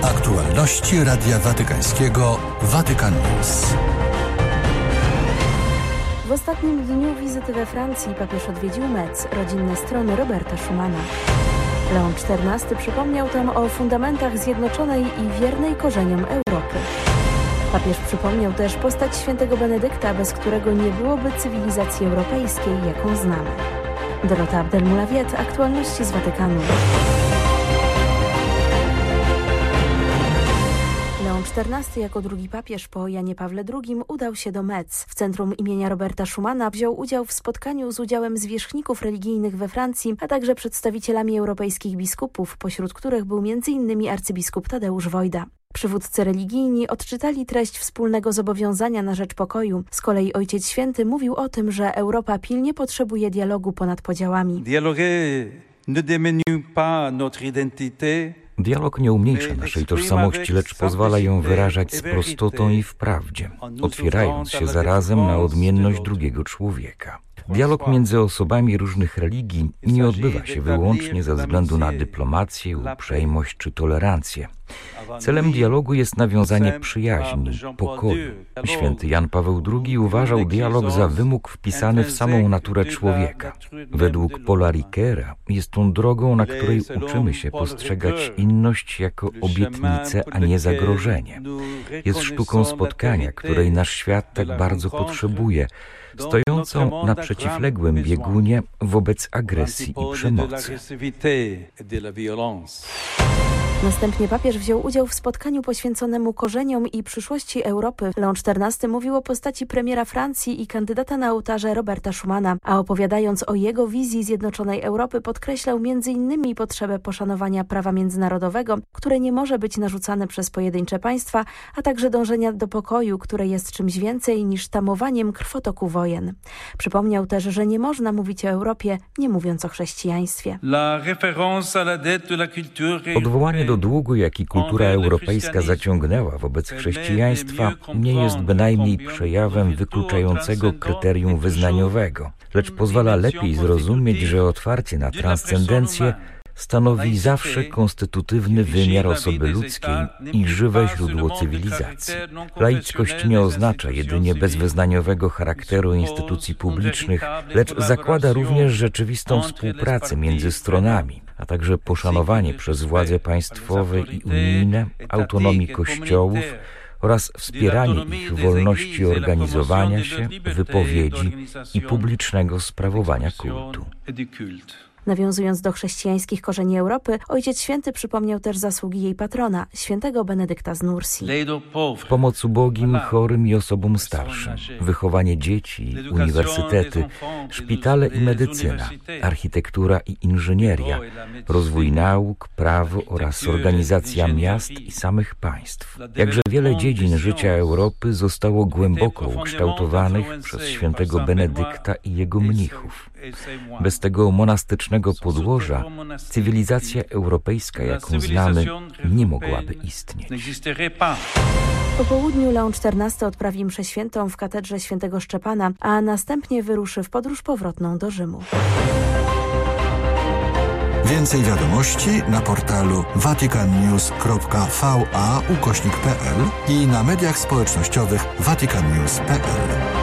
Aktualności Radia Watykańskiego Vatican News. W ostatnim dniu wizyty we Francji papież odwiedził Metz, rodzinne strony Roberta Schumana. Leon XIV przypomniał tam o fundamentach zjednoczonej i wiernej korzeniom Europy. Papież przypomniał też postać świętego Benedykta, bez którego nie byłoby cywilizacji europejskiej, jaką znamy. Dorota Abdelmoulawiet, aktualności z Watykanu. Leon XIV jako drugi papież po Janie Pawle II udał się do Metz. W centrum imienia Roberta Schumana wziął udział w spotkaniu z udziałem zwierzchników religijnych we Francji, a także przedstawicielami europejskich biskupów, pośród których był m.in. arcybiskup Tadeusz Wojda. Przywódcy religijni odczytali treść wspólnego zobowiązania na rzecz pokoju. Z kolei Ojciec Święty mówił o tym, że Europa pilnie potrzebuje dialogu ponad podziałami. Dialog nie umniejsza naszej tożsamości, lecz pozwala ją wyrażać z prostotą i w prawdzie, otwierając się zarazem na odmienność drugiego człowieka. Dialog między osobami różnych religii nie odbywa się wyłącznie ze względu na dyplomację, uprzejmość czy tolerancję. Celem dialogu jest nawiązanie przyjaźni, pokoju. Święty Jan Paweł II uważał dialog za wymóg wpisany w samą naturę człowieka. Według Paula Ricoeura jest on drogą, na której uczymy się postrzegać inność jako obietnicę, a nie zagrożenie. Jest sztuką spotkania, której nasz świat tak bardzo potrzebuje, stojącą na przeciwległym biegunie wobec agresji i przemocy. Następnie papież wziął udział w spotkaniu poświęconemu korzeniom i przyszłości Europy. Leon XIV mówił o postaci premiera Francji i kandydata na ołtarze Roberta Schumana, a opowiadając o jego wizji zjednoczonej Europy podkreślał m.in. potrzebę poszanowania prawa międzynarodowego, które nie może być narzucane przez pojedyncze państwa, a także dążenia do pokoju, które jest czymś więcej niż tamowaniem krwotoku wojen. Przypomniał też, że nie można mówić o Europie, nie mówiąc o chrześcijaństwie. Odwołanie do długu, jaki kultura europejska zaciągnęła wobec chrześcijaństwa, nie jest bynajmniej przejawem wykluczającego kryterium wyznaniowego, lecz pozwala lepiej zrozumieć, że otwarcie na transcendencję stanowi zawsze konstytutywny wymiar osoby ludzkiej i żywe źródło cywilizacji. Laickość nie oznacza jedynie bezwyznaniowego charakteru instytucji publicznych, lecz zakłada również rzeczywistą współpracę między stronami, a także poszanowanie przez władze państwowe i unijne autonomii kościołów oraz wspieranie ich wolności organizowania się, wypowiedzi i publicznego sprawowania kultu. Nawiązując do chrześcijańskich korzeni Europy, Ojciec Święty przypomniał też zasługi jej patrona, świętego Benedykta z Nursi. Pomoc ubogim, chorym i osobom starszym, wychowanie dzieci, uniwersytety, szpitale i medycyna, architektura i inżynieria, rozwój nauk, prawo oraz organizacja miast i samych państw. Jakże wiele dziedzin życia Europy zostało głęboko ukształtowanych przez świętego Benedykta i jego mnichów. Bez tego monastycznego podłoża cywilizacja europejska, jaką znamy, nie mogłaby istnieć. Po południu Leon XIV odprawi mszę świętą w katedrze świętego Szczepana, a następnie wyruszy w podróż powrotną do Rzymu. Więcej wiadomości na portalu vaticannews.va/pl i na mediach społecznościowych vaticannews.pl.